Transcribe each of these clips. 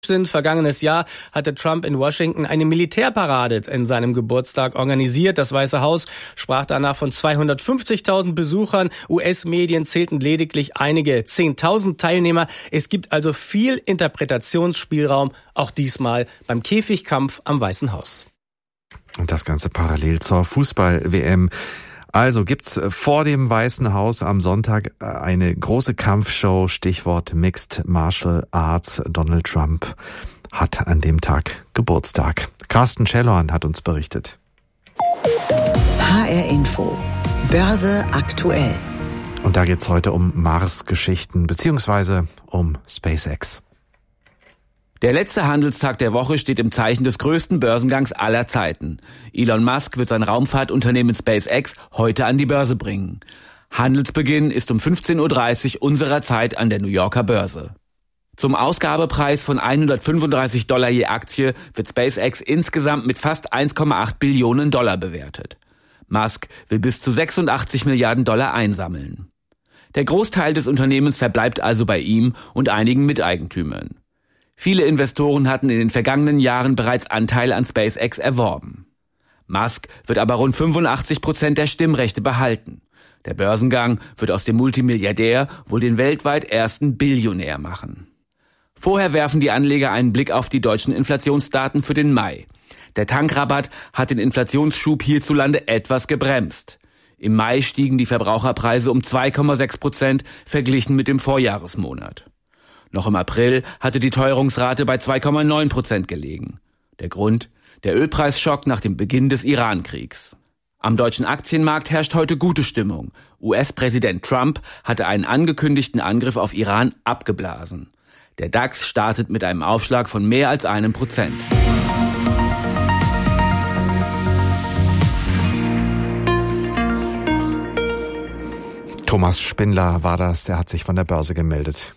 Vergangenes Jahr hatte Trump in Washington eine Militärparade in seinem Geburtstag organisiert. Das Weiße Haus sprach danach von 250.000 Besuchern. US-Medien zählten lediglich einige 10.000 Teilnehmer. Es gibt also viel Interpretationsspielraum, auch diesmal beim Käfigkampf am Weißen Haus. Und das Ganze parallel zur Fußball-WM. Also gibt's vor dem Weißen Haus am Sonntag eine große Kampfshow, Stichwort Mixed Martial Arts. Donald Trump hat an dem Tag Geburtstag. Carsten Schellhorn hat uns berichtet. HR Info. Börse aktuell. Und da geht's heute um Mars-Geschichten beziehungsweise um SpaceX. Der letzte Handelstag der Woche steht im Zeichen des größten Börsengangs aller Zeiten. Elon Musk wird sein Raumfahrtunternehmen SpaceX heute an die Börse bringen. Handelsbeginn ist um 15.30 Uhr unserer Zeit an der New Yorker Börse. Zum Ausgabepreis von $135 je Aktie wird SpaceX insgesamt mit fast 1,8 Billionen Dollar bewertet. Musk will bis zu 86 Milliarden Dollar einsammeln. Der Großteil des Unternehmens verbleibt also bei ihm und einigen Miteigentümern. Viele Investoren hatten in den vergangenen Jahren bereits Anteil an SpaceX erworben. Musk wird aber rund 85% der Stimmrechte behalten. Der Börsengang wird aus dem Multimilliardär wohl den weltweit ersten Billionär machen. Vorher werfen die Anleger einen Blick auf die deutschen Inflationsdaten für den Mai. Der Tankrabatt hat den Inflationsschub hierzulande etwas gebremst. Im Mai stiegen die Verbraucherpreise um 2,6% verglichen mit dem Vorjahresmonat. Noch im April hatte die Teuerungsrate bei 2,9% gelegen. Der Grund? Der Ölpreisschock nach dem Beginn des Iran-Kriegs. Am deutschen Aktienmarkt herrscht heute gute Stimmung. US-Präsident Trump hatte einen angekündigten Angriff auf Iran abgeblasen. Der DAX startet mit einem Aufschlag von mehr als 1%. Thomas Spindler war das, der hat sich von der Börse gemeldet.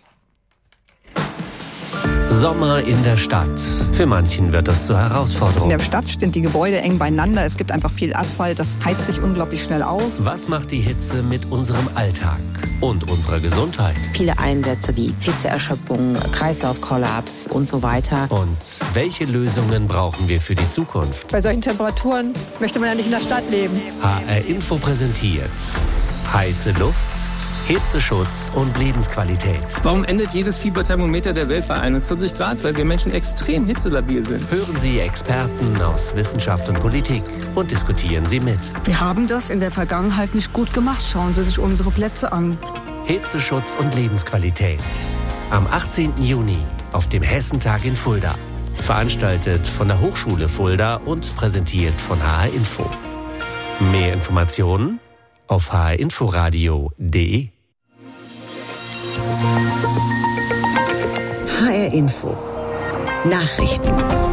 Sommer in der Stadt. Für manchen wird das zur Herausforderung. In der Stadt stehen die Gebäude eng beieinander. Es gibt einfach viel Asphalt. Das heizt sich unglaublich schnell auf. Was macht die Hitze mit unserem Alltag und unserer Gesundheit? Viele Einsätze wie Hitzeerschöpfung, Kreislaufkollaps und so weiter. Und welche Lösungen brauchen wir für die Zukunft? Bei solchen Temperaturen möchte man ja nicht in der Stadt leben. HR Info präsentiert heiße Luft, Hitzeschutz und Lebensqualität. Warum endet jedes Fieberthermometer der Welt bei 41 Grad? Weil wir Menschen extrem hitzelabil sind. Hören Sie Experten aus Wissenschaft und Politik und diskutieren Sie mit. Wir haben das in der Vergangenheit nicht gut gemacht. Schauen Sie sich unsere Plätze an. Hitzeschutz und Lebensqualität. Am 18. Juni auf dem Hessentag in Fulda. Veranstaltet von der Hochschule Fulda und präsentiert von HR Info. Mehr Informationen auf hrinforadio.de. HR Info. Nachrichten.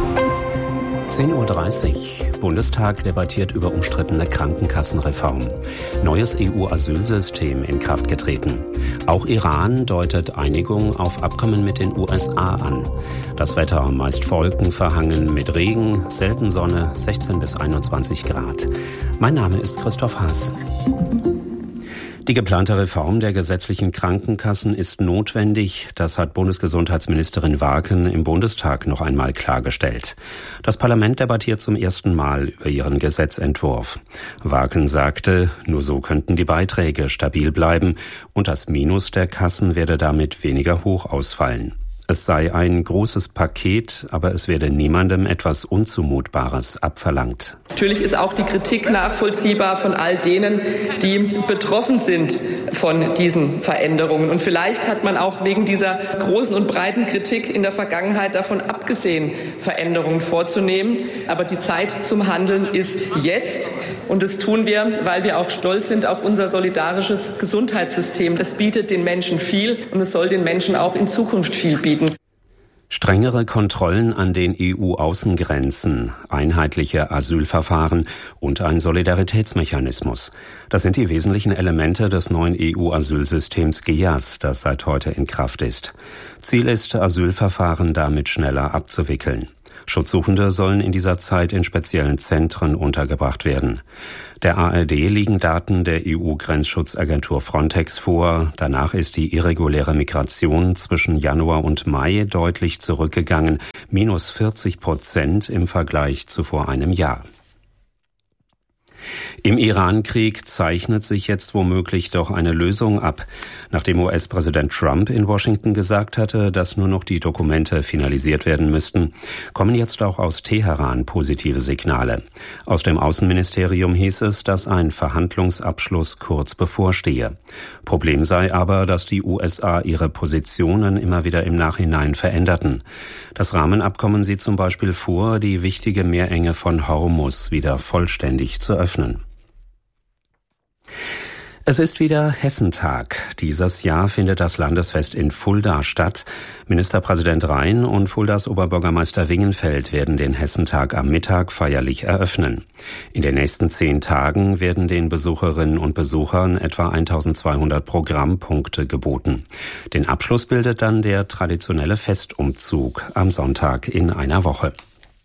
10.30 Uhr. Bundestag debattiert über umstrittene Krankenkassenreform. Neues EU-Asylsystem in Kraft getreten. Auch Iran deutet Einigung auf Abkommen mit den USA an. Das Wetter meist wolkenverhangen mit Regen, selten Sonne, 16 bis 21 Grad. Mein Name ist Christoph Haas. Die geplante Reform der gesetzlichen Krankenkassen ist notwendig. Das hat Bundesgesundheitsministerin Warken im Bundestag noch einmal klargestellt. Das Parlament debattiert zum ersten Mal über ihren Gesetzentwurf. Warken sagte, nur so könnten die Beiträge stabil bleiben und das Minus der Kassen werde damit weniger hoch ausfallen. Es sei ein großes Paket, aber es werde niemandem etwas Unzumutbares abverlangt. Natürlich ist auch die Kritik nachvollziehbar von all denen, die betroffen sind von diesen Veränderungen. Und vielleicht hat man auch wegen dieser großen und breiten Kritik in der Vergangenheit davon abgesehen, Veränderungen vorzunehmen. Aber die Zeit zum Handeln ist jetzt. Und das tun wir, weil wir auch stolz sind auf unser solidarisches Gesundheitssystem. Das bietet den Menschen viel und es soll den Menschen auch in Zukunft viel bieten. Strengere Kontrollen an den EU-Außengrenzen, einheitliche Asylverfahren und ein Solidaritätsmechanismus. Das sind die wesentlichen Elemente des neuen EU-Asylsystems GEAS, das seit heute in Kraft ist. Ziel ist, Asylverfahren damit schneller abzuwickeln. Schutzsuchende sollen in dieser Zeit in speziellen Zentren untergebracht werden. Der ARD liegen Daten der EU-Grenzschutzagentur Frontex vor. Danach ist die irreguläre Migration zwischen Januar und Mai deutlich zurückgegangen, -40% im Vergleich zu vor einem Jahr. Im Iran-Krieg zeichnet sich jetzt womöglich doch eine Lösung ab. Nachdem US-Präsident Trump in Washington gesagt hatte, dass nur noch die Dokumente finalisiert werden müssten, kommen jetzt auch aus Teheran positive Signale. Aus dem Außenministerium hieß es, dass ein Verhandlungsabschluss kurz bevorstehe. Problem sei aber, dass die USA ihre Positionen immer wieder im Nachhinein veränderten. Das Rahmenabkommen sieht zum Beispiel vor, die wichtige Meerenge von Hormuz wieder vollständig zu öffnen. Es ist wieder Hessentag. Dieses Jahr findet das Landesfest in Fulda statt. Ministerpräsident Rhein und Fuldas Oberbürgermeister Wingenfeld werden den Hessentag am Mittag feierlich eröffnen. In den nächsten 10 Tagen werden den Besucherinnen und Besuchern etwa 1200 Programmpunkte geboten. Den Abschluss bildet dann der traditionelle Festumzug am Sonntag in einer Woche.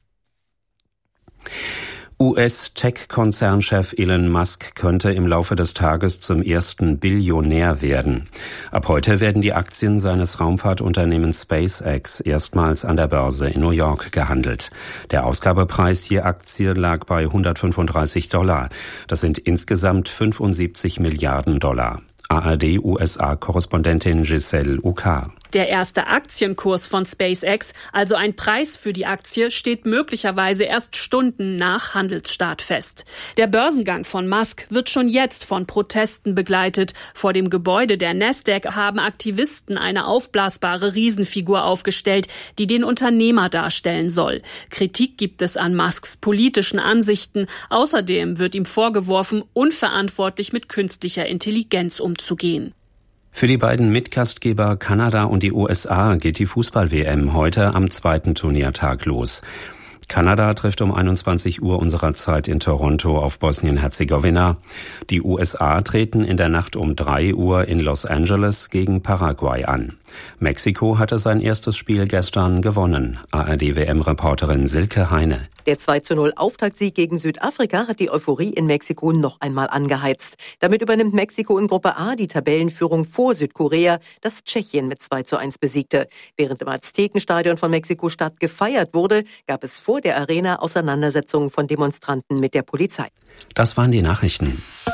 US-Tech-Konzernchef Elon Musk könnte im Laufe des Tages zum ersten Billionär werden. Ab heute werden die Aktien seines Raumfahrtunternehmens SpaceX erstmals an der Börse in New York gehandelt. Der Ausgabepreis je Aktie lag bei $135. Das sind insgesamt 75 Milliarden Dollar. ARD-USA-Korrespondentin Giselle Ucar. Der erste Aktienkurs von SpaceX, also ein Preis für die Aktie, steht möglicherweise erst Stunden nach Handelsstart fest. Der Börsengang von Musk wird schon jetzt von Protesten begleitet. Vor dem Gebäude der Nasdaq haben Aktivisten eine aufblasbare Riesenfigur aufgestellt, die den Unternehmer darstellen soll. Kritik gibt es an Musks politischen Ansichten. Außerdem wird ihm vorgeworfen, unverantwortlich mit künstlicher Intelligenz umzugehen. Für die beiden Mitgastgeber Kanada und die USA geht die Fußball-WM heute am 2. Turniertag los. Kanada trifft um 21 Uhr unserer Zeit in Toronto auf Bosnien-Herzegowina. Die USA treten in der Nacht um 3 Uhr in Los Angeles gegen Paraguay an. Mexiko hatte sein erstes Spiel gestern gewonnen. ARD-WM-Reporterin Silke Heine. Der 2:0 Auftaktsieg gegen Südafrika hat die Euphorie in Mexiko noch einmal angeheizt. Damit übernimmt Mexiko in Gruppe A die Tabellenführung vor Südkorea, das Tschechien mit 2:1 besiegte. Während im Aztekenstadion von Mexiko-Stadt gefeiert wurde, gab es vor der Arena Auseinandersetzungen von Demonstranten mit der Polizei. Das waren die Nachrichten.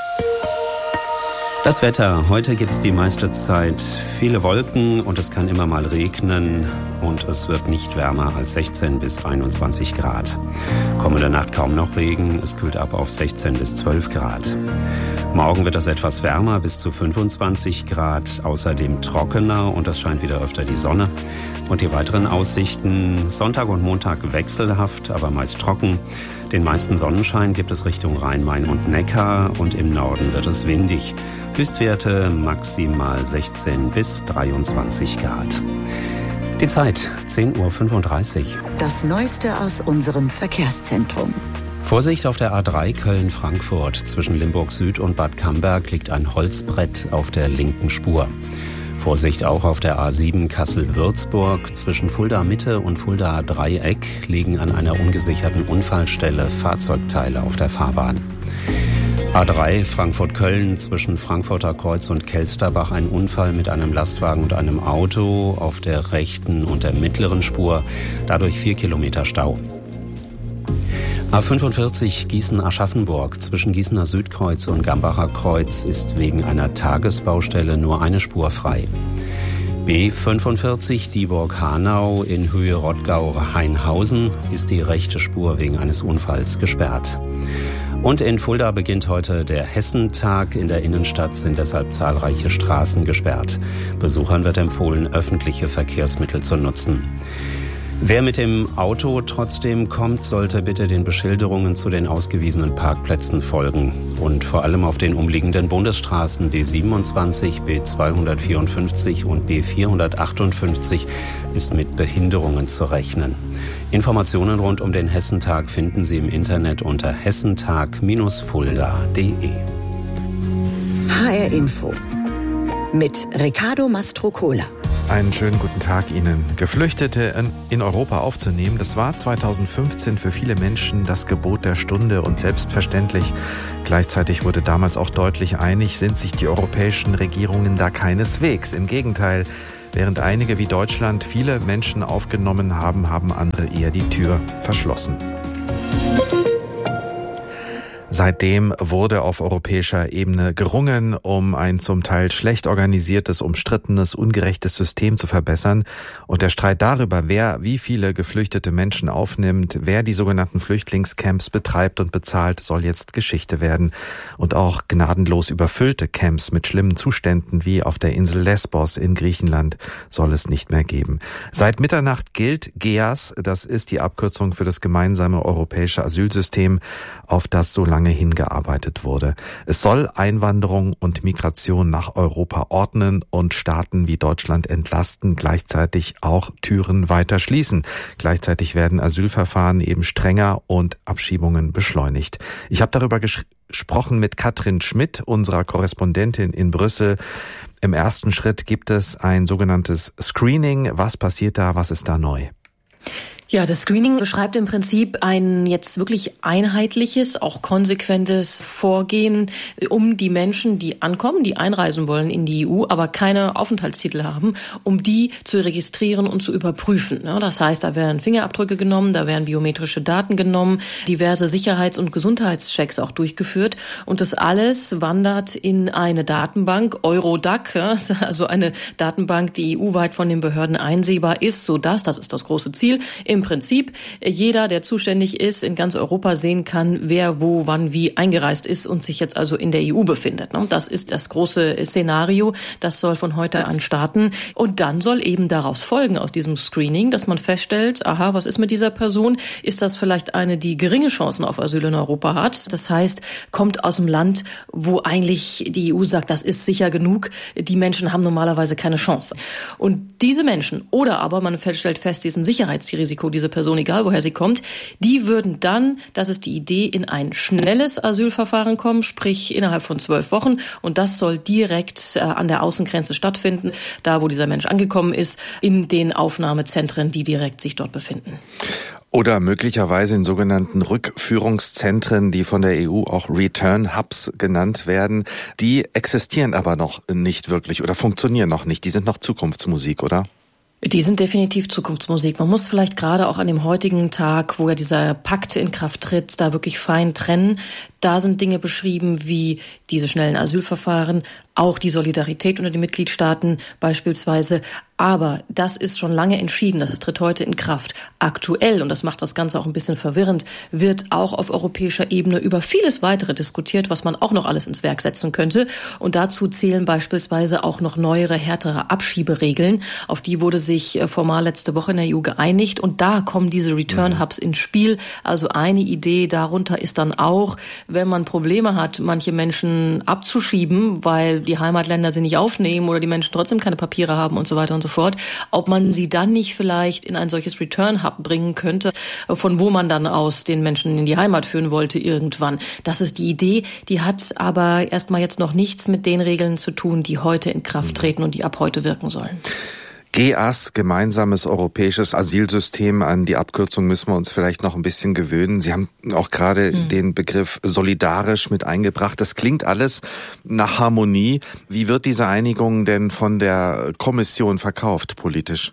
Das Wetter. Heute gibt's die meiste Zeit viele Wolken und es kann immer mal regnen und es wird nicht wärmer als 16 bis 21 Grad. Kommende Nacht kaum noch Regen, es kühlt ab auf 16 bis 12 Grad. Morgen wird es etwas wärmer, bis zu 25 Grad, außerdem trockener und es scheint wieder öfter die Sonne. Und die weiteren Aussichten: Sonntag und Montag wechselhaft, aber meist trocken. Den meisten Sonnenschein gibt es Richtung Rhein-Main und Neckar und im Norden wird es windig. Höchstwerte maximal 16 bis 23 Grad. Die Zeit 10:35 Uhr. Das Neueste aus unserem Verkehrszentrum. Vorsicht auf der A3 Köln-Frankfurt. Zwischen Limburg Süd und Bad Camberg liegt ein Holzbrett auf der linken Spur. Vorsicht auch auf der A7 Kassel-Würzburg. Zwischen Fulda Mitte und Fulda Dreieck liegen an einer ungesicherten Unfallstelle Fahrzeugteile auf der Fahrbahn. A3 Frankfurt-Köln, zwischen Frankfurter Kreuz und Kelsterbach ein Unfall mit einem Lastwagen und einem Auto auf der rechten und der mittleren Spur, dadurch 4 Kilometer Stau. A45 Gießen-Aschaffenburg, zwischen Gießener Südkreuz und Gambacher Kreuz ist wegen einer Tagesbaustelle nur eine Spur frei. B45 Dieburg-Hanau in Höhe Rottgau-Hainhausen ist die rechte Spur wegen eines Unfalls gesperrt. Und in Fulda beginnt heute der Hessentag. In der Innenstadt sind deshalb zahlreiche Straßen gesperrt. Besuchern wird empfohlen, öffentliche Verkehrsmittel zu nutzen. Wer mit dem Auto trotzdem kommt, sollte bitte den Beschilderungen zu den ausgewiesenen Parkplätzen folgen. Und vor allem auf den umliegenden Bundesstraßen B27, B254 und B458 ist mit Behinderungen zu rechnen. Informationen rund um den Hessentag finden Sie im Internet unter hessentag-fulda.de. HR Info mit Riccardo Mastrocola. Einen schönen guten Tag Ihnen. Geflüchtete in Europa aufzunehmen, das war 2015 für viele Menschen das Gebot der Stunde und selbstverständlich. Gleichzeitig wurde damals auch deutlich einig, sind sich die europäischen Regierungen da keineswegs. Im Gegenteil, während einige wie Deutschland viele Menschen aufgenommen haben, haben andere eher die Tür verschlossen. Seitdem wurde auf europäischer Ebene gerungen, um ein zum Teil schlecht organisiertes, umstrittenes, ungerechtes System zu verbessern. Und der Streit darüber, wer wie viele geflüchtete Menschen aufnimmt, wer die sogenannten Flüchtlingscamps betreibt und bezahlt, soll jetzt Geschichte werden. Und auch gnadenlos überfüllte Camps mit schlimmen Zuständen wie auf der Insel Lesbos in Griechenland soll es nicht mehr geben. Seit Mitternacht gilt GEAS, das ist die Abkürzung für das gemeinsame europäische Asylsystem, auf das so lange hingearbeitet wurde. Es soll Einwanderung und Migration nach Europa ordnen und Staaten wie Deutschland entlasten, gleichzeitig auch Türen weiter schließen. Gleichzeitig werden Asylverfahren eben strenger und Abschiebungen beschleunigt. Ich habe darüber gesprochen mit Katrin Schmidt, unserer Korrespondentin in Brüssel. Im ersten Schritt gibt es ein sogenanntes Screening. Was passiert da? Was ist da neu? Ja, das Screening beschreibt im Prinzip ein jetzt wirklich einheitliches, auch konsequentes Vorgehen, um die Menschen, die ankommen, die einreisen wollen in die EU, aber keine Aufenthaltstitel haben, um die zu registrieren und zu überprüfen. Das heißt, da werden Fingerabdrücke genommen, da werden biometrische Daten genommen, diverse Sicherheits- und Gesundheitschecks auch durchgeführt und das alles wandert in eine Datenbank, Eurodac, also eine Datenbank, die EU-weit von den Behörden einsehbar ist, sodass, das ist das große Ziel, im Prinzip jeder, der zuständig ist, in ganz Europa sehen kann, wer wo, wann, wie eingereist ist und sich jetzt also in der EU befindet. Das ist das große Szenario. Das soll von heute an starten. Und dann soll eben daraus folgen aus diesem Screening, dass man feststellt, aha, was ist mit dieser Person? Ist das vielleicht eine, die geringe Chancen auf Asyl in Europa hat? Das heißt, kommt aus einem Land, wo eigentlich die EU sagt, das ist sicher genug. Die Menschen haben normalerweise keine Chance. Und diese Menschen, oder aber man stellt fest, diesen Sicherheitsrisiko, diese Person, egal woher sie kommt, die würden dann, das ist die Idee, in ein schnelles Asylverfahren kommen, sprich innerhalb von 12 Wochen. Und das soll direkt an der Außengrenze stattfinden, da wo dieser Mensch angekommen ist, in den Aufnahmezentren, die direkt sich dort befinden. Oder möglicherweise in sogenannten Rückführungszentren, die von der EU auch Return Hubs genannt werden. Die existieren aber noch nicht wirklich oder funktionieren noch nicht. Die sind noch Zukunftsmusik, oder? Die sind definitiv Zukunftsmusik. Man muss vielleicht gerade auch an dem heutigen Tag, wo ja dieser Pakt in Kraft tritt, da wirklich fein trennen. Da sind Dinge beschrieben wie diese schnellen Asylverfahren, auch die Solidarität unter den Mitgliedstaaten beispielsweise. Aber das ist schon lange entschieden, das tritt heute in Kraft. Aktuell, und das macht das Ganze auch ein bisschen verwirrend, wird auch auf europäischer Ebene über vieles weitere diskutiert, was man auch noch alles ins Werk setzen könnte. Und dazu zählen beispielsweise auch noch neuere, härtere Abschieberegeln. Auf die wurde sich formal letzte Woche in der EU geeinigt. Und da kommen diese Return Hubs ins Spiel. Also eine Idee darunter ist dann auch, wenn man Probleme hat, manche Menschen abzuschieben, weil die Heimatländer sie nicht aufnehmen oder die Menschen trotzdem keine Papiere haben und so weiter und so fort, ob man sie dann nicht vielleicht in ein solches Return-Hub bringen könnte, von wo man dann aus den Menschen in die Heimat führen wollte irgendwann. Das ist die Idee, die hat aber erstmal jetzt noch nichts mit den Regeln zu tun, die heute in Kraft treten und die ab heute wirken sollen. GEAS, gemeinsames europäisches Asylsystem, an die Abkürzung müssen wir uns vielleicht noch ein bisschen gewöhnen. Sie haben auch gerade den Begriff solidarisch mit eingebracht. Das klingt alles nach Harmonie. Wie wird diese Einigung denn von der Kommission verkauft politisch?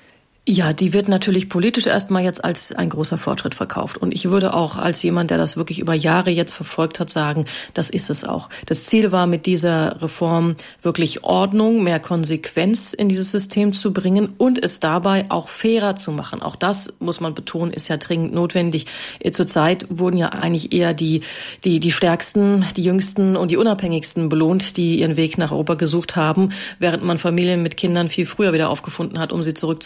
Ja, die wird natürlich politisch erstmal jetzt als ein großer Fortschritt verkauft. Und ich würde auch als jemand, der das wirklich über Jahre jetzt verfolgt hat, sagen, das ist es auch. Das Ziel war mit dieser Reform wirklich Ordnung, mehr Konsequenz in dieses System zu bringen und es dabei auch fairer zu machen. Auch das, muss man betonen, ist ja dringend notwendig. Zurzeit wurden ja eigentlich eher die Stärksten, die Jüngsten und die Unabhängigsten belohnt, die ihren Weg nach Europa gesucht haben, während man Familien mit Kindern viel früher wieder aufgefunden hat, um sie zurückzuführen.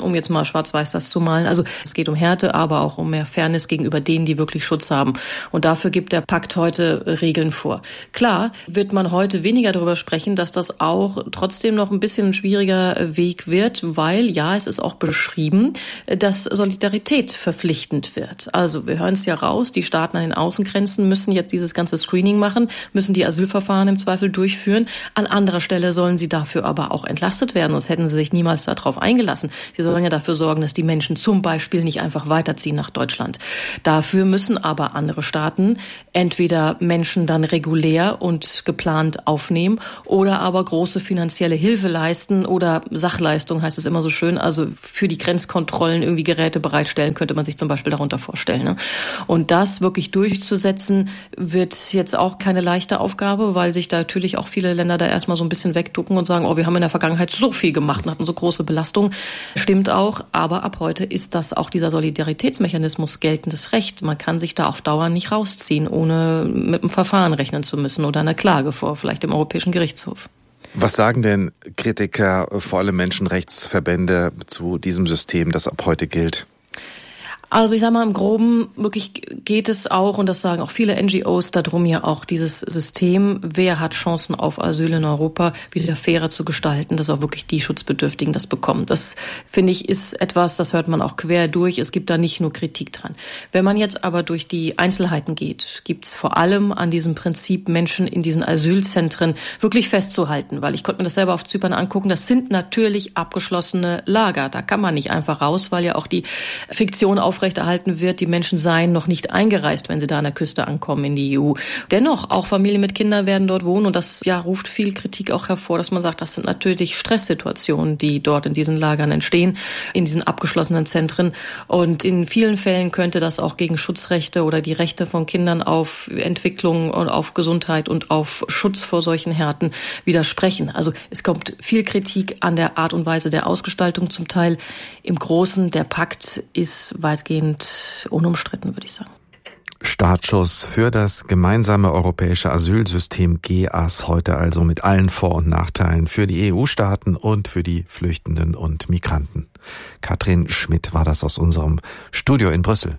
um jetzt mal schwarz-weiß das zu malen. Also es geht um Härte, aber auch um mehr Fairness gegenüber denen, die wirklich Schutz haben. Und dafür gibt der Pakt heute Regeln vor. Klar wird man heute weniger darüber sprechen, dass das auch trotzdem noch ein bisschen ein schwieriger Weg wird, weil, ja, es ist auch beschrieben, dass Solidarität verpflichtend wird. Also wir hören es ja raus, die Staaten an den Außengrenzen müssen jetzt dieses ganze Screening machen, müssen die Asylverfahren im Zweifel durchführen. An anderer Stelle sollen sie dafür aber auch entlastet werden, sonst hätten sie sich niemals darauf eingelassen. Sie sollen ja dafür sorgen, dass die Menschen zum Beispiel nicht einfach weiterziehen nach Deutschland. Dafür müssen aber andere Staaten entweder Menschen dann regulär und geplant aufnehmen oder aber große finanzielle Hilfe leisten oder Sachleistung, heißt es immer so schön, also für die Grenzkontrollen irgendwie Geräte bereitstellen, könnte man sich zum Beispiel darunter vorstellen. Ne? Und das wirklich durchzusetzen, wird jetzt auch keine leichte Aufgabe, weil sich da natürlich auch viele Länder da erstmal so ein bisschen wegducken und sagen, oh, wir haben in der Vergangenheit so viel gemacht und hatten so große Belastung. Stimmt auch, aber ab heute ist das auch dieser Solidaritätsmechanismus geltendes Recht. Man kann sich da auf Dauer nicht rausziehen, ohne mit einem Verfahren rechnen zu müssen oder einer Klage vor vielleicht dem Europäischen Gerichtshof. Was sagen denn Kritiker, vor allem Menschenrechtsverbände, zu diesem System, das ab heute gilt? Also ich sage mal, im Groben wirklich geht es auch, und das sagen auch viele NGOs, darum ja auch dieses System, wer hat Chancen auf Asyl in Europa, wieder fairer zu gestalten, dass auch wirklich die Schutzbedürftigen das bekommen. Das, finde ich, ist etwas, das hört man auch quer durch. Es gibt da nicht nur Kritik dran. Wenn man jetzt aber durch die Einzelheiten geht, gibt es vor allem an diesem Prinzip, Menschen in diesen Asylzentren wirklich festzuhalten, weil ich konnte mir das selber auf Zypern angucken, das sind natürlich abgeschlossene Lager. Da kann man nicht einfach raus, weil ja auch die Fiktion aufrechterhalten wird, die Menschen seien noch nicht eingereist, wenn sie da an der Küste ankommen in die EU. Dennoch, auch Familien mit Kindern werden dort wohnen und das ruft viel Kritik auch hervor, dass man sagt, das sind natürlich Stresssituationen, die dort in diesen Lagern entstehen, in diesen abgeschlossenen Zentren. Und in vielen Fällen könnte das auch gegen Schutzrechte oder die Rechte von Kindern auf Entwicklung und auf Gesundheit und auf Schutz vor solchen Härten widersprechen. Also es kommt viel Kritik an der Art und Weise der Ausgestaltung zum Teil. Im Großen, der Pakt ist weitgehend unumstritten, würde ich sagen. Startschuss für das gemeinsame europäische Asylsystem GEAS heute also mit allen Vor- und Nachteilen für die EU-Staaten und für die Flüchtenden und Migranten. Katrin Schmidt war das aus unserem Studio in Brüssel.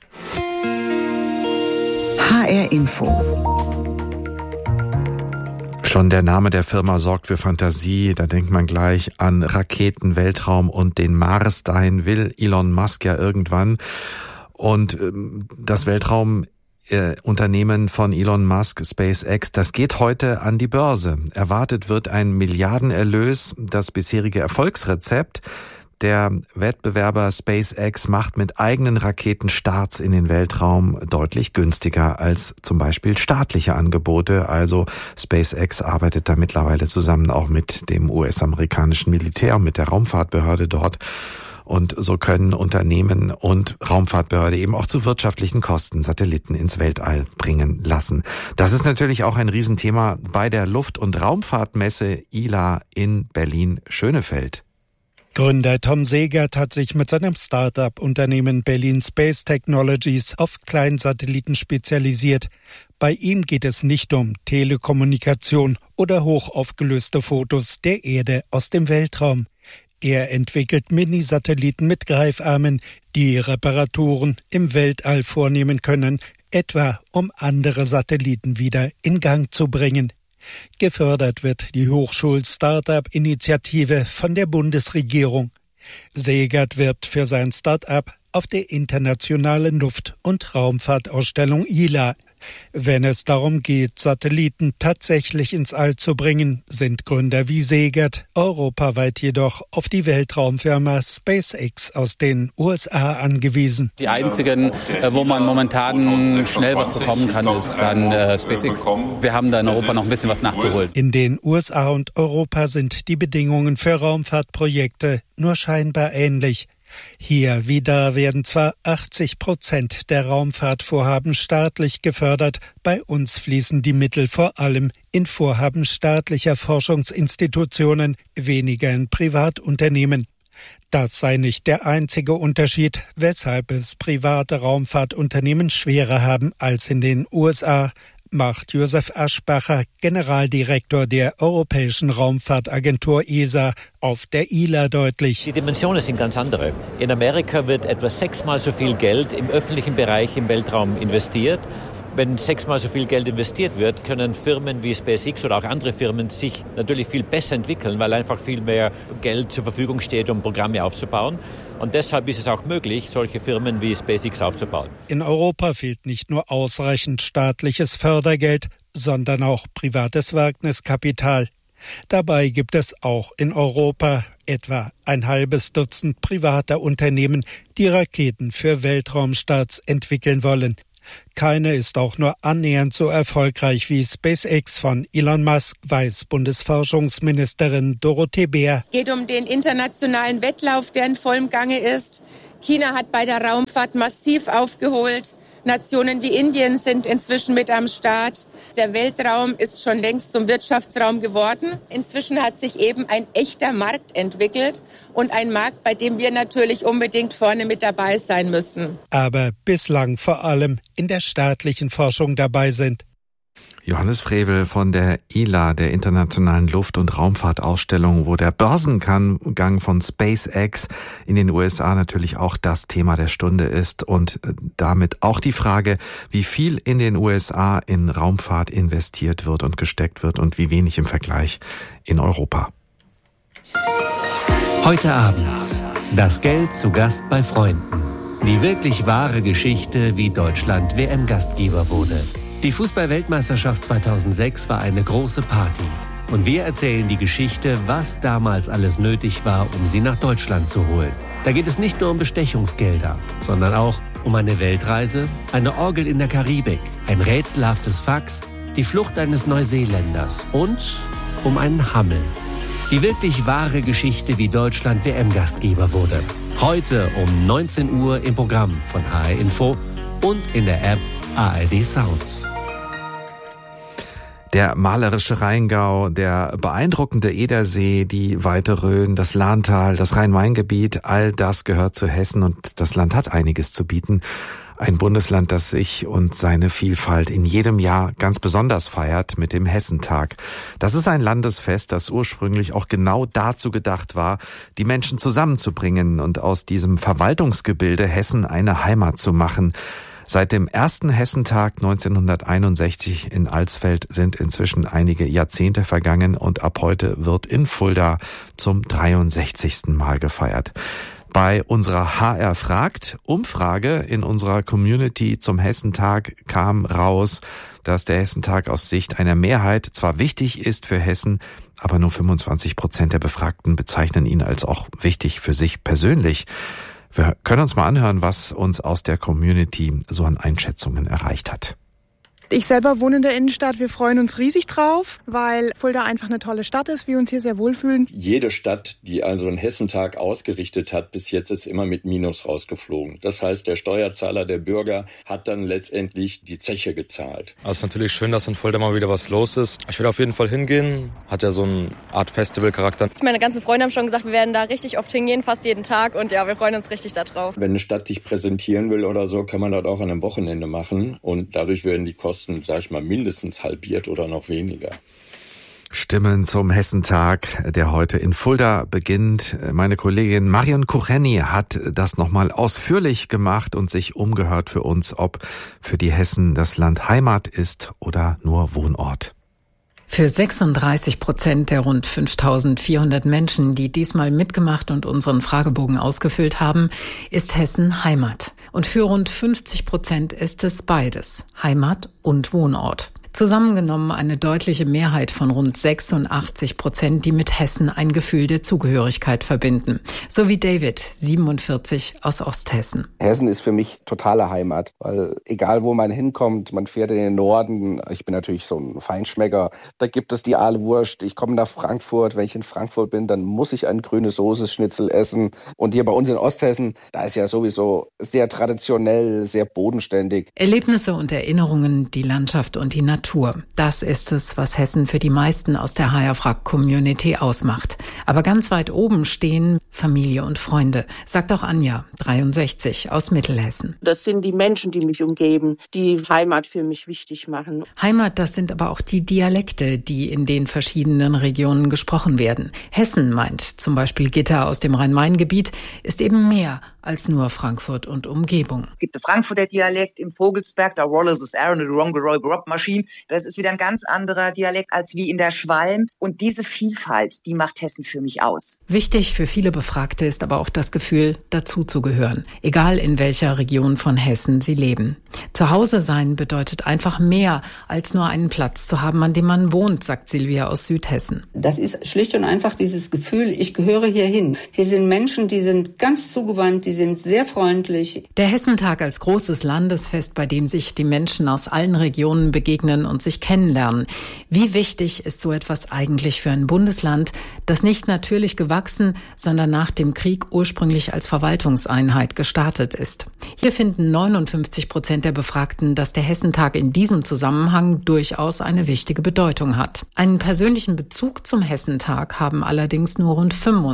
HR Info. Schon der Name der Firma sorgt für Fantasie. Da denkt man gleich an Raketen, Weltraum und den Mars. Dahin will Elon Musk ja irgendwann. Und das Weltraumunternehmen von Elon Musk, SpaceX, das geht heute an die Börse. Erwartet wird ein Milliardenerlös. Das bisherige Erfolgsrezept. Der Wettbewerber SpaceX macht mit eigenen Raketen Starts in den Weltraum deutlich günstiger als zum Beispiel staatliche Angebote. Also SpaceX arbeitet da mittlerweile zusammen auch mit dem US-amerikanischen Militär, mit der Raumfahrtbehörde dort. Und so können Unternehmen und Raumfahrtbehörde eben auch zu wirtschaftlichen Kosten Satelliten ins Weltall bringen lassen. Das ist natürlich auch ein Riesenthema bei der Luft- und Raumfahrtmesse ILA in Berlin-Schönefeld. Gründer Tom Segert hat sich mit seinem Start-up-Unternehmen Berlin Space Technologies auf Kleinsatelliten spezialisiert. Bei ihm geht es nicht um Telekommunikation oder hochaufgelöste Fotos der Erde aus dem Weltraum. Er entwickelt Mini-Satelliten mit Greifarmen, die Reparaturen im Weltall vornehmen können, etwa um andere Satelliten wieder in Gang zu bringen. Gefördert wird die Hochschul-Startup-Initiative von der Bundesregierung. Segert wirbt für sein Start-up auf der internationalen Luft- und Raumfahrtausstellung ILA. Wenn es darum geht, Satelliten tatsächlich ins All zu bringen, sind Gründer wie Segert europaweit jedoch auf die Weltraumfirma SpaceX aus den USA angewiesen. Die einzigen, wo man momentan schnell was bekommen kann, ist dann SpaceX. Wir haben da in Europa noch ein bisschen was nachzuholen. In den USA und Europa sind die Bedingungen für Raumfahrtprojekte nur scheinbar ähnlich. Hier wie da werden zwar 80% der Raumfahrtvorhaben staatlich gefördert, bei uns fließen die Mittel vor allem in Vorhaben staatlicher Forschungsinstitutionen, weniger in Privatunternehmen. Das sei nicht der einzige Unterschied, weshalb es private Raumfahrtunternehmen schwerer haben als in den USA. macht Josef Aschbacher, Generaldirektor der Europäischen Raumfahrtagentur ESA, auf der ILA deutlich. Die Dimensionen sind ganz andere. In Amerika wird etwa 6-mal so viel Geld im öffentlichen Bereich im Weltraum investiert. Wenn 6-mal so viel Geld investiert wird, können Firmen wie SpaceX oder auch andere Firmen sich natürlich viel besser entwickeln, weil einfach viel mehr Geld zur Verfügung steht, um Programme aufzubauen. Und deshalb ist es auch möglich, solche Firmen wie SpaceX aufzubauen. In Europa fehlt nicht nur ausreichend staatliches Fördergeld, sondern auch privates Wagniskapital. Dabei gibt es auch in Europa etwa ein halbes Dutzend privater Unternehmen, die Raketen für Weltraumstarts entwickeln wollen. Keine ist auch nur annähernd so erfolgreich wie SpaceX von Elon Musk, weiß Bundesforschungsministerin Dorothee Bär. Es geht um den internationalen Wettlauf, der in vollem Gange ist. China hat bei der Raumfahrt massiv aufgeholt. Nationen wie Indien sind inzwischen mit am Start. Der Weltraum ist schon längst zum Wirtschaftsraum geworden. Inzwischen hat sich eben ein echter Markt entwickelt und ein Markt, bei dem wir natürlich unbedingt vorne mit dabei sein müssen. Aber bislang vor allem in der staatlichen Forschung dabei sind. Johannes Frevel von der ILA, der Internationalen Luft- und Raumfahrtausstellung, wo der Börsengang von SpaceX in den USA natürlich auch das Thema der Stunde ist und damit auch die Frage, wie viel in den USA in Raumfahrt investiert wird und gesteckt wird und wie wenig im Vergleich in Europa. Heute Abend das Geld zu Gast bei Freunden. Die wirklich wahre Geschichte, wie Deutschland WM-Gastgeber wurde. Die Fußball-Weltmeisterschaft 2006 war eine große Party. Und wir erzählen die Geschichte, was damals alles nötig war, um sie nach Deutschland zu holen. Da geht es nicht nur um Bestechungsgelder, sondern auch um eine Weltreise, eine Orgel in der Karibik, ein rätselhaftes Fax, die Flucht eines Neuseeländers und um einen Hammel. Die wirklich wahre Geschichte, wie Deutschland WM-Gastgeber wurde. Heute um 19 Uhr im Programm von HR Info und in der App ARD Sounds. Der malerische Rheingau, der beeindruckende Edersee, die weite Rhön, das Lahntal, das Rhein-Main-Gebiet, all das gehört zu Hessen und das Land hat einiges zu bieten. Ein Bundesland, das sich und seine Vielfalt in jedem Jahr ganz besonders feiert mit dem Hessentag. Das ist ein Landesfest, das ursprünglich auch genau dazu gedacht war, die Menschen zusammenzubringen und aus diesem Verwaltungsgebilde Hessen eine Heimat zu machen. Seit dem ersten Hessentag 1961 in Alsfeld sind inzwischen einige Jahrzehnte vergangen und ab heute wird in Fulda zum 63. Mal gefeiert. Bei unserer HR fragt Umfrage in unserer Community zum Hessentag kam raus, dass der Hessentag aus Sicht einer Mehrheit zwar wichtig ist für Hessen, aber nur 25% der Befragten bezeichnen ihn als auch wichtig für sich persönlich. Wir können uns mal anhören, was uns aus der Community so an Einschätzungen erreicht hat. Ich selber wohne in der Innenstadt. Wir freuen uns riesig drauf, weil Fulda einfach eine tolle Stadt ist, wir uns hier sehr wohlfühlen. Jede Stadt, die also einen Hessentag ausgerichtet hat, bis jetzt ist immer mit Minus rausgeflogen. Das heißt, der Steuerzahler, der Bürger, hat dann letztendlich die Zeche gezahlt. Also es ist natürlich schön, dass in Fulda mal wieder was los ist. Ich will auf jeden Fall hingehen. Hat ja so eine Art Festivalcharakter. Meine ganzen Freunde haben schon gesagt, wir werden da richtig oft hingehen, fast jeden Tag. Und ja, wir freuen uns richtig da drauf. Wenn eine Stadt sich präsentieren will oder so, kann man das auch an einem Wochenende machen. Und dadurch werden die Kosten, sag ich mal, mindestens halbiert oder noch weniger. Stimmen zum Hessentag, der heute in Fulda beginnt. Meine Kollegin Marion Kucheni hat das nochmal ausführlich gemacht und sich umgehört für uns, ob für die Hessen das Land Heimat ist oder nur Wohnort. Für 36% der rund 5.400 Menschen, die diesmal mitgemacht und unseren Fragebogen ausgefüllt haben, ist Hessen Heimat. Und für rund 50% ist es beides, Heimat und Wohnort. Zusammengenommen eine deutliche Mehrheit von rund 86%, die mit Hessen ein Gefühl der Zugehörigkeit verbinden. So wie David, 47, aus Osthessen. Hessen ist für mich totale Heimat, weil egal wo man hinkommt, man fährt in den Norden. Ich bin natürlich so ein Feinschmecker. Da gibt es die Aalwurst. Ich komme nach Frankfurt. Wenn ich in Frankfurt bin, dann muss ich ein grünes Soße-Schnitzel essen. Und hier bei uns in Osthessen, da ist ja sowieso sehr traditionell, sehr bodenständig. Erlebnisse und Erinnerungen, die Landschaft und die Natur Natur. Das ist es, was Hessen für die meisten aus der HR-Frag-Community ausmacht. Aber ganz weit oben stehen Familie und Freunde, sagt auch Anja, 63, aus Mittelhessen. Das sind die Menschen, die mich umgeben, die Heimat für mich wichtig machen. Heimat, das sind aber auch die Dialekte, die in den verschiedenen Regionen gesprochen werden. Hessen, meint zum Beispiel Gitta aus dem Rhein-Main-Gebiet, ist eben mehr als nur Frankfurt und Umgebung. Es gibt den Frankfurter Dialekt im Vogelsberg, da Wallace is Aaron, the Rob Machine. Das ist wieder ein ganz anderer Dialekt als wie in der Schwalm. Und diese Vielfalt, die macht Hessen für mich aus. Wichtig für viele Befragte ist aber auch das Gefühl, dazuzugehören. Egal in welcher Region von Hessen sie leben. Zu Hause sein bedeutet einfach mehr, als nur einen Platz zu haben, an dem man wohnt, sagt Silvia aus Südhessen. Das ist schlicht und einfach dieses Gefühl, ich gehöre hier hin. Hier sind Menschen, die sind ganz zugewandt, die sind sehr freundlich. Der Hessentag als großes Landesfest, bei dem sich die Menschen aus allen Regionen begegnen und sich kennenlernen. Wie wichtig ist so etwas eigentlich für ein Bundesland, das nicht natürlich gewachsen, sondern nach dem Krieg ursprünglich als Verwaltungseinheit gestartet ist? Hier finden 59% der Befragten, dass der Hessentag in diesem Zusammenhang durchaus eine wichtige Bedeutung hat. Einen persönlichen Bezug zum Hessentag haben allerdings nur rund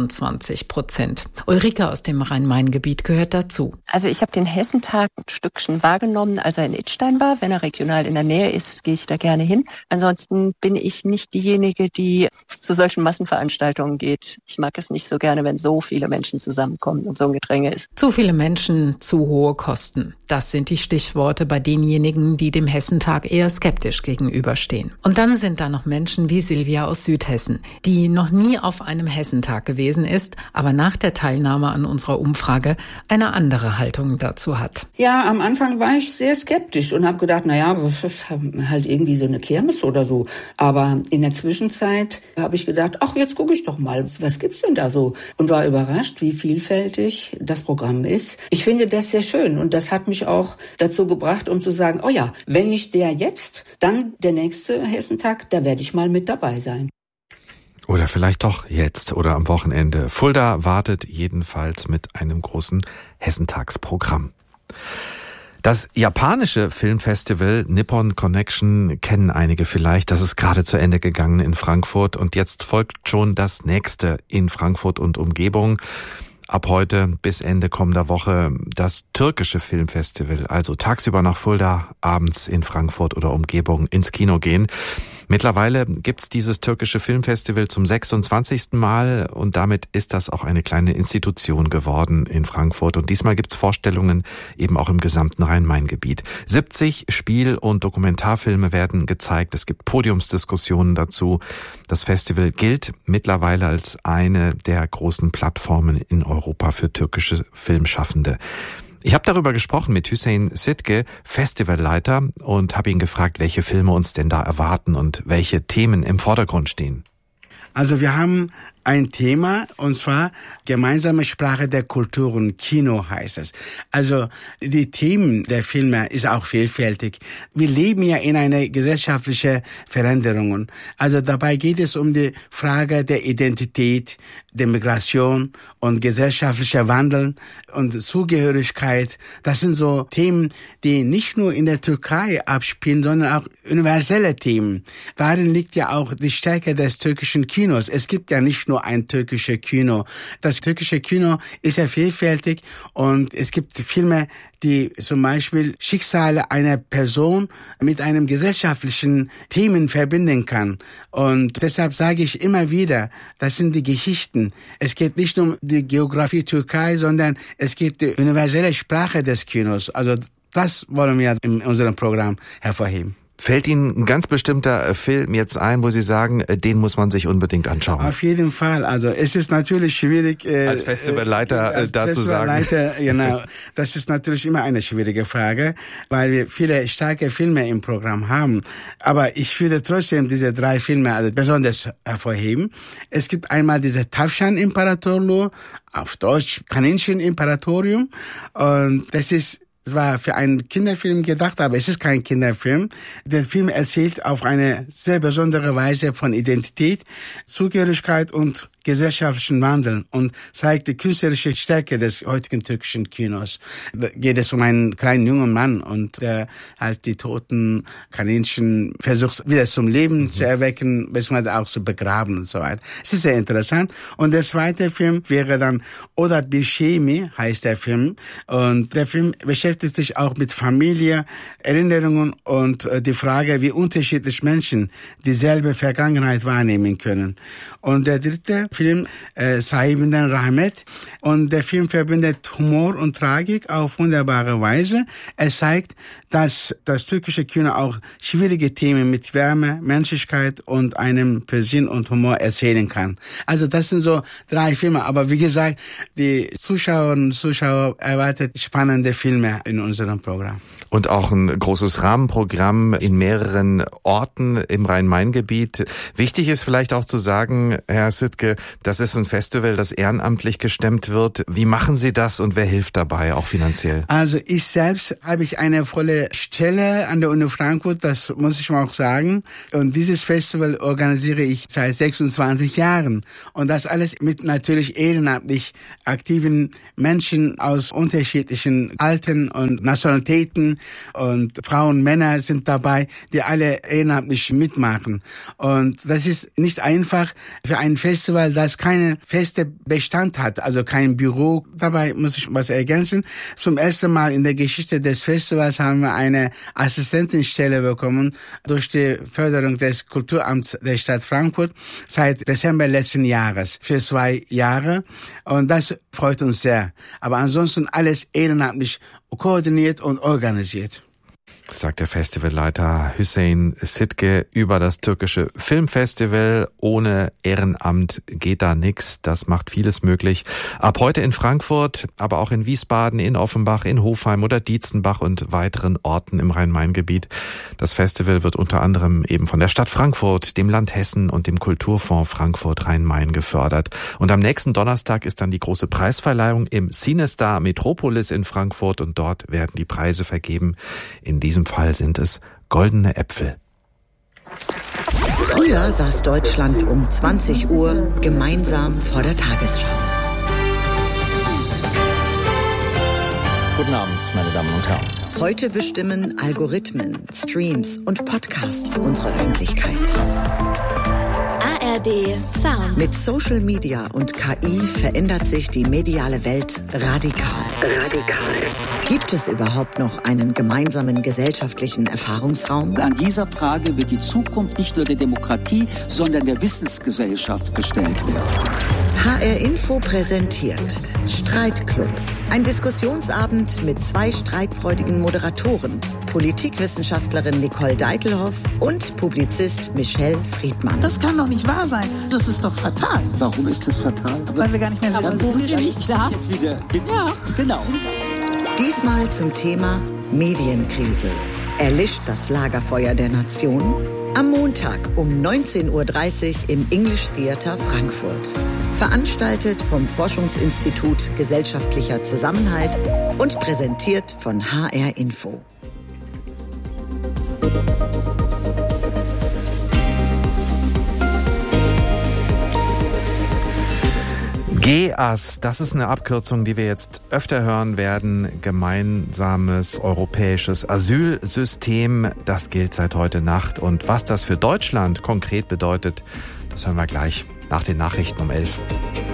25%. Ulrike aus dem Rhein-Main-Gebiet gehört dazu. Also ich habe den Hessentag ein Stückchen wahrgenommen, als er in Idstein war. Wenn er regional in der Nähe ist, gehe ich da gerne hin. Ansonsten bin ich nicht diejenige, die zu solchen Massenveranstaltungen geht. Ich mag es nicht so gerne, wenn so viele Menschen zusammenkommen und so ein Gedränge ist. Zu viele Menschen, zu hohe Kosten. Das sind die Stichworte bei denjenigen, die dem Hessentag eher skeptisch gegenüberstehen. Und dann sind da noch Menschen wie Silvia aus Südhessen, die noch nie auf einem Hessentag gewesen ist, aber nach der Teilnahme an unserer Umfrage eine andere Haltung dazu hat. Ja, am Anfang war ich sehr skeptisch und habe gedacht, das ist halt irgendwie so eine Kirmes oder so. Aber in der Zwischenzeit habe ich gedacht, jetzt gucke ich doch mal, was gibt's denn da so? Und war überrascht, wie vielfältig das Programm ist. Ich finde das sehr schön und das hat mich auch dazu gebracht, um zu sagen, wenn nicht der jetzt, dann der nächste Hessentag, da werde ich mal mit dabei sein. Oder vielleicht doch jetzt oder am Wochenende. Fulda wartet jedenfalls mit einem großen Hessentagsprogramm. Das japanische Filmfestival Nippon Connection kennen einige vielleicht. Das ist gerade zu Ende gegangen in Frankfurt und jetzt folgt schon das nächste in Frankfurt und Umgebung. Ab heute bis Ende kommender Woche das türkische Filmfestival, also tagsüber nach Fulda, abends in Frankfurt oder Umgebung ins Kino gehen. Mittlerweile gibt's dieses türkische Filmfestival zum 26. Mal und damit ist das auch eine kleine Institution geworden in Frankfurt. Und diesmal gibt's Vorstellungen eben auch im gesamten Rhein-Main-Gebiet. 70 Spiel- und Dokumentarfilme werden gezeigt. Es gibt Podiumsdiskussionen dazu. Das Festival gilt mittlerweile als eine der großen Plattformen in Europa für türkische Filmschaffende. Ich habe darüber gesprochen mit Hüseyin Sidke, Festivalleiter, und habe ihn gefragt, welche Filme uns denn da erwarten und welche Themen im Vordergrund stehen. Also wir haben ein Thema, und zwar gemeinsame Sprache der Kulturen, Kino heißt es. Also die Themen der Filme ist auch vielfältig. Wir leben ja in einer gesellschaftlichen Veränderung. Also dabei geht es um die Frage der Identität, der Migration und gesellschaftlicher Wandel und Zugehörigkeit. Das sind so Themen, die nicht nur in der Türkei abspielen, sondern auch universelle Themen. Darin liegt ja auch die Stärke des türkischen Kinos. Es gibt ja nicht nur ein türkisches Kino. Das türkische Kino ist ja vielfältig und es gibt Filme, die zum Beispiel Schicksale einer Person mit einem gesellschaftlichen Themen verbinden kann. Und deshalb sage ich immer wieder, das sind die Geschichten. Es geht nicht um die Geografie Türkei, sondern es geht die universelle Sprache des Kinos. Also das wollen wir in unserem Programm hervorheben. Fällt Ihnen ein ganz bestimmter Film jetzt ein, wo Sie sagen, den muss man sich unbedingt anschauen? Auf jeden Fall. Also es ist natürlich schwierig, als Festivalleiter da zu sagen. Genau. Das ist natürlich immer eine schwierige Frage, weil wir viele starke Filme im Programm haben. Aber ich würde trotzdem diese 3 Filme besonders hervorheben. Es gibt einmal diese Tavşan İmparatorluğu, auf Deutsch Kaninchen Imperatorium. Und das ist Es war für einen Kinderfilm gedacht, aber es ist kein Kinderfilm. Der Film erzählt auf eine sehr besondere Weise von Identität, Zugehörigkeit und gesellschaftlichen Wandel und zeigt die künstlerische Stärke des heutigen türkischen Kinos. Da geht es um einen kleinen jungen Mann und der halt die toten Kaninchen versucht wieder zum Leben zu erwecken, beziehungsweise auch zu begraben und so weiter. Es ist sehr interessant. Und der zweite Film wäre dann Oda Birshemi, heißt der Film. Und der Film beschäftigt sich auch mit Familie, Erinnerungen und die Frage, wie unterschiedlich Menschen dieselbe Vergangenheit wahrnehmen können. Und der dritte Film, Sahibinden Rahmet. Und der Film verbindet Humor und Tragik auf wunderbare Weise. Es zeigt, dass das türkische Kino auch schwierige Themen mit Wärme, Menschlichkeit und einem für Sinn und Humor erzählen kann. Also das sind so 3 Filme. Aber wie gesagt, die Zuschauerinnen und Zuschauer erwartet spannende Filme in unserem Programm. Und auch ein großes Rahmenprogramm in mehreren Orten im Rhein-Main-Gebiet. Wichtig ist vielleicht auch zu sagen, Herr Sittke, das ist ein Festival, das ehrenamtlich gestemmt wird. Wie machen Sie das und wer hilft dabei, auch finanziell? Also ich selbst habe eine volle Stelle an der Uni Frankfurt, das muss ich mal auch sagen. Und dieses Festival organisiere ich seit 26 Jahren. Und das alles mit natürlich ehrenamtlich aktiven Menschen aus unterschiedlichen Altern und Nationalitäten. Und Frauen, Männer sind dabei, die alle ehrenamtlich mitmachen. Und das ist nicht einfach für ein Festival, das keinen festen Bestand hat, also kein Büro. Dabei muss ich was ergänzen. Zum ersten Mal in der Geschichte des Festivals haben wir eine Assistentenstelle bekommen durch die Förderung des Kulturamts der Stadt Frankfurt seit Dezember letzten Jahres für 2 Jahre. Und das freut uns sehr. Aber ansonsten alles ehrenamtlich koordiniert und organisiert. Sagt der Festivalleiter Hüseyin Sittke über das türkische Filmfestival. Ohne Ehrenamt geht da nix. Das macht vieles möglich. Ab heute in Frankfurt, aber auch in Wiesbaden, in Offenbach, in Hofheim oder Dietzenbach und weiteren Orten im Rhein-Main-Gebiet. Das Festival wird unter anderem eben von der Stadt Frankfurt, dem Land Hessen und dem Kulturfonds Frankfurt Rhein-Main gefördert. Und am nächsten Donnerstag ist dann die große Preisverleihung im Cinestar Metropolis in Frankfurt und dort werden die Preise vergeben. In diesem Fall sind es goldene Äpfel. Früher saß Deutschland um 20 Uhr gemeinsam vor der Tagesschau. Guten Abend, meine Damen und Herren. Heute bestimmen Algorithmen, Streams und Podcasts unsere Öffentlichkeit. ARD Sound. Mit Social Media und KI verändert sich die mediale Welt radikal. Gibt es überhaupt noch einen gemeinsamen gesellschaftlichen Erfahrungsraum? An dieser Frage wird die Zukunft nicht nur der Demokratie, sondern der Wissensgesellschaft gestellt werden. HR Info präsentiert Streitclub. Ein Diskussionsabend mit 2 streitfreudigen Moderatoren. Politikwissenschaftlerin Nicole Deitelhoff und Publizist Michelle Friedmann. Das kann doch nicht wahr sein. Das ist doch fatal. Warum ist das fatal? Weil wir gar nicht mehr wissen, wo wir nicht da. Jetzt wieder. Ja, genau. Diesmal zum Thema Medienkrise. Erlischt das Lagerfeuer der Nation? Am Montag um 19.30 Uhr im English Theater Frankfurt. Veranstaltet vom Forschungsinstitut Gesellschaftlicher Zusammenhalt und präsentiert von HR Info. GEAS, das ist eine Abkürzung, die wir jetzt öfter hören werden. Gemeinsames europäisches Asylsystem, das gilt seit heute Nacht. Und was das für Deutschland konkret bedeutet, das hören wir gleich nach den Nachrichten um 11.